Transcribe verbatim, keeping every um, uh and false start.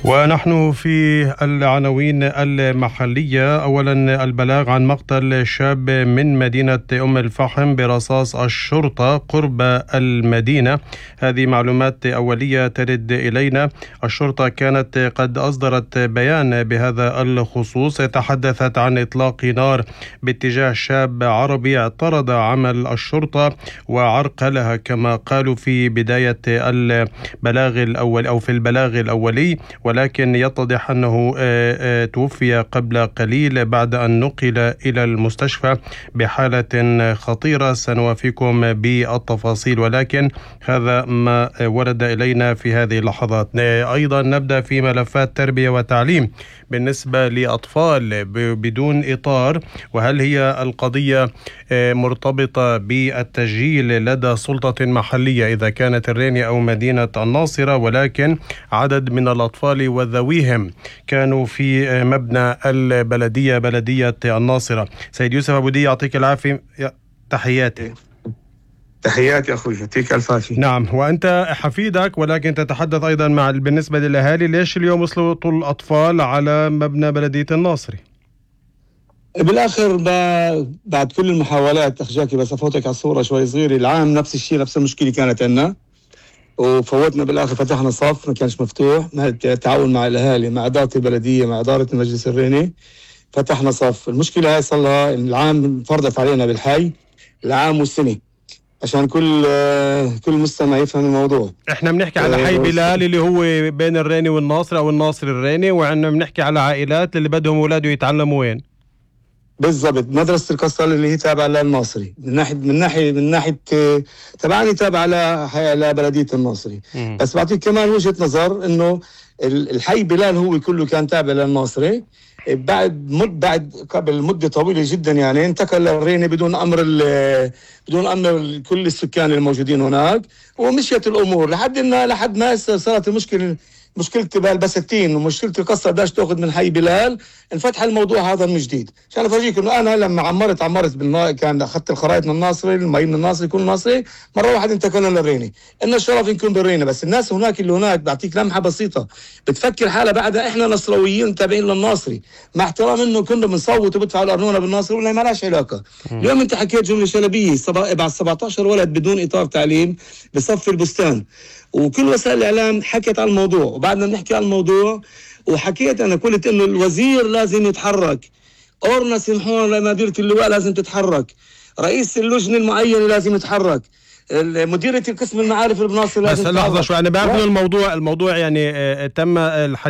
ونحن في العناوين المحلية. أولا، البلاغ عن مقتل شاب من مدينة أم الفحم برصاص الشرطة قرب المدينة. هذه معلومات أولية ترد إلينا. الشرطة كانت قد أصدرت بيان بهذا الخصوص، تحدثت عن إطلاق نار باتجاه شاب عربي اعترض عمل الشرطة وعرقلها كما قالوا في بداية البلاغ الأول أو في البلاغ الأولي، ولكن يتضح أنه توفي قبل قليل بعد أن نقل إلى المستشفى بحالة خطيرة. سنوافيكم بالتفاصيل، ولكن هذا ما ورد إلينا في هذه اللحظات. أيضا نبدأ في ملفات تربية وتعليم بالنسبة لأطفال بدون إطار، وهل هي القضية مرتبطة بالتسجيل لدى سلطة محلية إذا كانت الريني أو مدينة الناصرة، ولكن عدد من الأطفال وذويهم كانوا في مبنى البلدية بلدية الناصرة. سيد يوسف أبو دي، يعطيك العافية، تحياتي. تحياتي أخوي، يعطيك الف عافية. نعم، وأنت حفيدك، ولكن تتحدث أيضا مع بالنسبة للأهالي. ليش اليوم وصلوا الأطفال على مبنى بلدية الناصري؟ بالآخر بعد كل المحاولات أخ جاكي، بس أفوتك على الصورة شوي صغيرة. العام نفس الشيء، نفس المشكلة كانت عندنا، وفوتنا بالآخر فتحنا صف ما كانش مفتوح، مع التعاون مع الأهالي مع إدارة البلدية مع إدارة المجلس الريني فتحنا صف. المشكلة هاي صار لها العام فرضت علينا بالحي العام والسنة، عشان كل كل مستمع يفهم الموضوع. احنا بنحكي على حي بلال اللي هو بين الريني والناصر او الناصر الريني، وعندنا بنحكي على عائلات اللي بدهم اولاده يتعلموا وين بالضبط. مدرسة القصال اللي هي تابعة للناصري، من ناحية من ناحية من ناحية تبعني تابعة لبلدية الناصري. م. بس بعطيك كمان وجهة نظر انه الحي بلال هو كله كان تابع للناصري، بعد مد بعد قبل مدة طويلة جدا يعني انتقل للريني بدون امر بدون امر كل السكان الموجودين هناك، ومشيت الامور لحد ما لحد ما صارت المشكلة مشكلة بالبستين ومشكلة القصة بداش تاخذ من حي بلال. انفتح الموضوع هذا من جديد. عشان افرجيك انه انا لما عمرت عمرت بالنا كان اخذت الخرائط من الناصري، المي من الناصري، كل الناصري، مرة واحدة انتقلنا للريني. إن الشرف نكون بالريني، بس الناس هناك اللي هناك بعطيك لمحة بسيطة بتفكر حالها بعدها احنا نصراويين تابعين للناصري، مع احترام انه كنا بنصوت وبدفعوا الارنونة بالناصري ولا ما لهاش علاقة. م. اليوم انت حكيت جملة شلبية، بعد سبعة عشر ولد بدون اطار تعليم بصف البستان، وكل وسائل الاعلام حكت عن الموضوع، وبعدنا بنحكي عن الموضوع وحكيت انا قلت انه الوزير لازم يتحرك، اورنا سمحون لمديرة اللواء لازم تتحرك، رئيس اللجنة المعينة لازم يتحرك، مديرة القسم المعارف الناصري لازم تتحرك. بس لحظة شوي، انا بعرف انه الموضوع الموضوع يعني تم الحديث